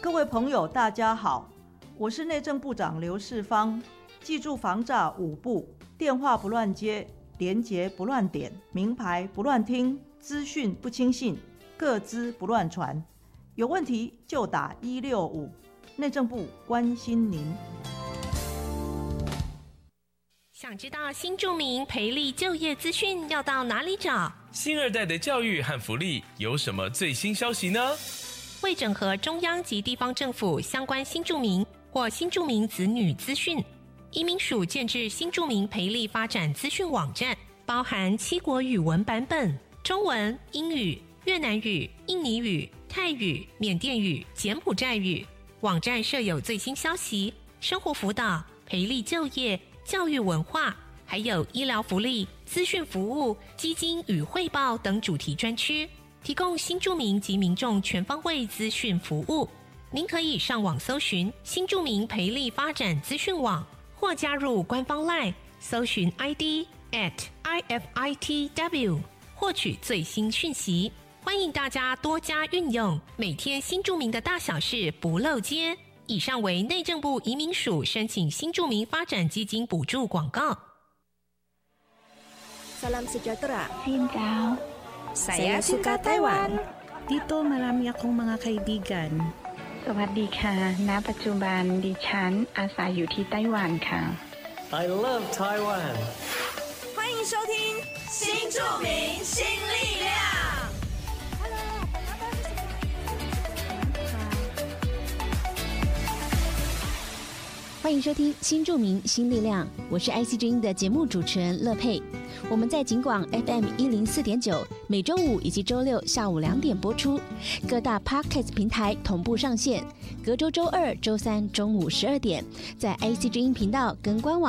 各位朋友大家好，我是内政部长刘世芳。记住防诈5不：电话不乱接，连结不乱点，名牌不乱听，资讯不轻信，个资不乱传。有问题就打165，内政部关心您。 想知道新住民培力就业资讯要到哪里找？ 新二代的教育和福利有什么最新消息呢？ 为整合中央及地方政府相关新住民或新住民子女资讯，移民署建置新住民培力发展资讯网站，包含7国语文版本，中文、英语、越南语、印尼语、泰语、缅甸语、柬埔寨语。网站设有最新消息、生活辅导、培力就业、教育文化，还有医疗福利、资讯服务、基金与汇报等主题专区，提供新住民及民众全方位资讯服务。您可以上网搜寻新住民培力发展资讯网，或加入官方 LINE 搜寻 ID @IFITW 获取最新讯息。欢迎大家多加运用，每天新住民的大小事不漏接。以上为内政部移民署申请新住民发展基金补助广告。 Salam sejahtera. Xin chào. Saya suka Taiwan. Dito marami akong mga kaibigan. สวัสดีค่ะณปัจจุบันดิฉันอาศัยอยู่ที่ไต้หวันค่ะ I love Taiwan. 欢迎收听新住民新力量。 欢迎收听新住民新力量，我是 IC 之音的节目主持人乐佩。我们在警广 FM 104.9，每周五以及周六下午2点播出，各大 Podcast 平台同步上线。隔周周二、周三中午12点，在 IC 之音频道跟官网